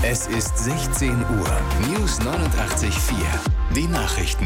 Es ist 16 Uhr. News 89.4. Die Nachrichten.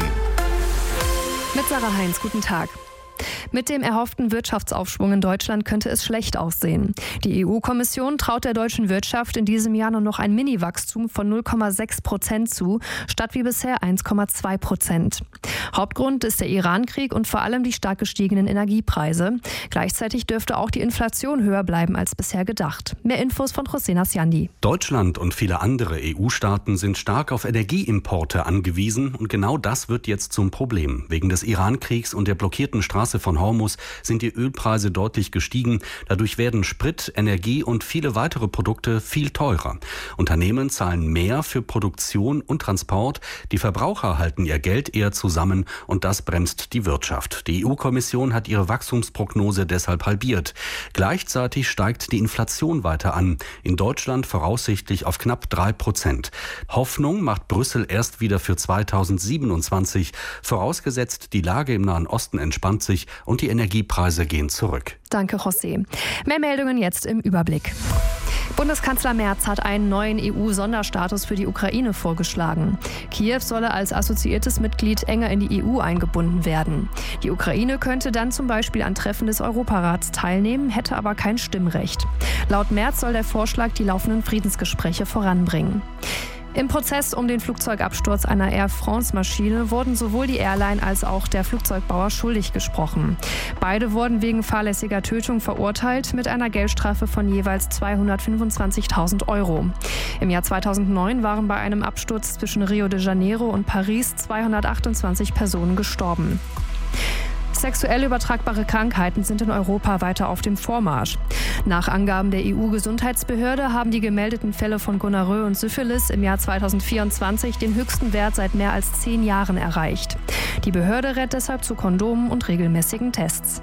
Mit Sarah Heinz, guten Tag. Mit dem erhofften Wirtschaftsaufschwung in Deutschland könnte es schlecht aussehen. Die EU-Kommission traut der deutschen Wirtschaft in diesem Jahr nur noch ein Mini-Wachstum von 0,6% zu, statt wie bisher 1,2%. Hauptgrund ist der Iran-Krieg und vor allem die stark gestiegenen Energiepreise. Gleichzeitig dürfte auch die Inflation höher bleiben als bisher gedacht. Mehr Infos von José Nasciandi. Deutschland und viele andere EU-Staaten sind stark auf Energieimporte angewiesen und genau das wird jetzt zum Problem. Wegen des Iran-Kriegs und der blockierten Straße von Hormuz sind die Ölpreise deutlich gestiegen. Dadurch werden Sprit, Energie und viele weitere Produkte viel teurer. Unternehmen zahlen mehr für Produktion und Transport. Die Verbraucher halten ihr Geld eher zusammen und das bremst die Wirtschaft. Die EU-Kommission hat ihre Wachstumsprognose deshalb halbiert. Gleichzeitig steigt die Inflation weiter an. In Deutschland voraussichtlich auf knapp 3%. Hoffnung macht Brüssel erst wieder für 2027. Vorausgesetzt, die Lage im Nahen Osten entspannt sich und die Energiepreise gehen zurück. Danke, José. Mehr Meldungen jetzt im Überblick. Bundeskanzler Merz hat einen neuen EU-Sonderstatus für die Ukraine vorgeschlagen. Kiew solle als assoziiertes Mitglied enger in die EU eingebunden werden. Die Ukraine könnte dann zum Beispiel an Treffen des Europarats teilnehmen, hätte aber kein Stimmrecht. Laut Merz soll der Vorschlag die laufenden Friedensgespräche voranbringen. Im Prozess um den Flugzeugabsturz einer Air France-Maschine wurden sowohl die Airline als auch der Flugzeugbauer schuldig gesprochen. Beide wurden wegen fahrlässiger Tötung verurteilt mit einer Geldstrafe von jeweils 225.000 €. Im Jahr 2009 waren bei einem Absturz zwischen Rio de Janeiro und Paris 228 Personen gestorben. Sexuell übertragbare Krankheiten sind in Europa weiter auf dem Vormarsch. Nach Angaben der EU-Gesundheitsbehörde haben die gemeldeten Fälle von Gonorrhoe und Syphilis im Jahr 2024 den höchsten Wert seit mehr als 10 Jahren erreicht. Die Behörde rät deshalb zu Kondomen und regelmäßigen Tests.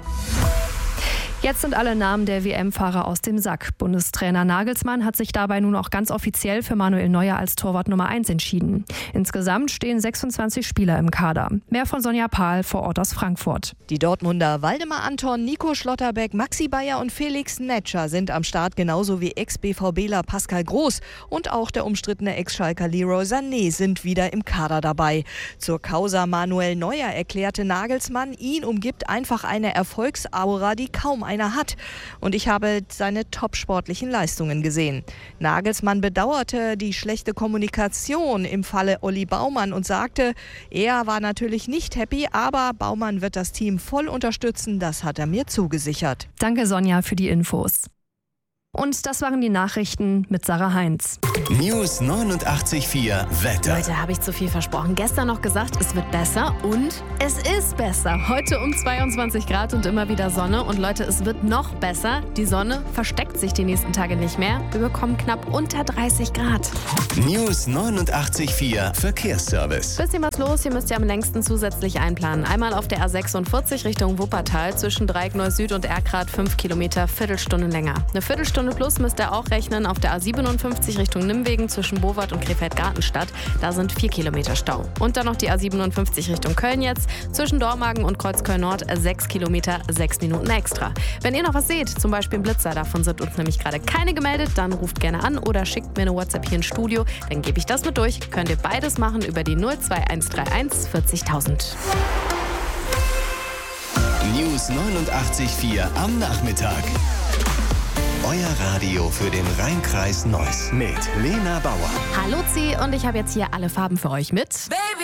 Jetzt sind alle Namen der WM-Fahrer aus dem Sack. Bundestrainer Nagelsmann hat sich dabei nun auch ganz offiziell für Manuel Neuer als Torwart Nummer 1 entschieden. Insgesamt stehen 26 Spieler im Kader. Mehr von Sonja Pahl vor Ort aus Frankfurt. Die Dortmunder Waldemar Anton, Nico Schlotterbeck, Maxi Bayer und Felix Netscher sind am Start, genauso wie Ex-BVBler Pascal Groß und auch der umstrittene Ex-Schalker Leroy Sané sind wieder im Kader dabei. Zur Causa Manuel Neuer erklärte Nagelsmann, ihn umgibt einfach eine Erfolgsaura, die kaum einer hat. Und ich habe seine top-sportlichen Leistungen gesehen. Nagelsmann bedauerte die schlechte Kommunikation im Falle Olli Baumann und sagte, er war natürlich nicht happy, aber Baumann wird das Team voll unterstützen, das hat er mir zugesichert. Danke Sonja für die Infos. Und das waren die Nachrichten mit Sarah Heinz. News 89.4 Wetter. Leute, habe ich zu viel versprochen. Gestern noch gesagt, es wird besser und es ist besser. Heute um 22 Grad und immer wieder Sonne. Und Leute, es wird noch besser. Die Sonne versteckt sich die nächsten Tage nicht mehr. Wir bekommen knapp unter 30 Grad. News 89.4 Verkehrsservice. Bisschen was los, hier müsst ihr am längsten zusätzlich einplanen. Einmal auf der A46 Richtung Wuppertal zwischen Dreieckneuss Süd und Erkrath 5 Kilometer, Viertelstunde länger. Eine Viertelstunde plus müsst ihr auch rechnen auf der A57 Richtung Nimwegen zwischen Bowart und Krefeld-Gartenstadt. Da sind 4 Kilometer Stau. Und dann noch die A57 Richtung Köln jetzt. Zwischen Dormagen und Kreuzköln-Nord 6 Kilometer, 6 Minuten extra. Wenn ihr noch was seht, zum Beispiel ein Blitzer, davon sind uns nämlich gerade keine gemeldet, dann ruft gerne an oder schickt mir eine WhatsApp hier ins Studio. Dann gebe ich das mit durch. Könnt ihr beides machen über die 02131 40.000. News 89.4 am Nachmittag. Euer Radio für den Rhein-Kreis Neuss mit Lena Bauer. Hallo C und ich habe jetzt hier alle Farben für euch mit. Baby.